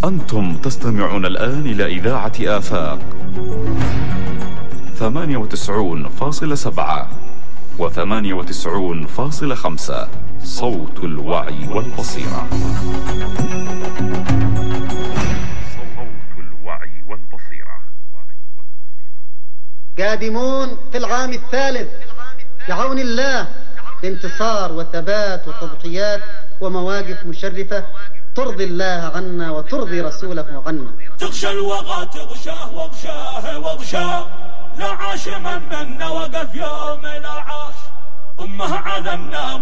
أنتم تستمعون الآن إلى إذاعة آفاق 98.7 و98.5 صوت الوعي والبصيرة. قادمون في العام الثالث بعون الله بانتصار وثبات وتضحيات ومواقف مشرفة ترضي الله عنا وترضي رسوله عنا. تغشى الوغى تغشاه واغشاه واغشاه، لا عاش من وقف يوم لا عاش أمه عذبنا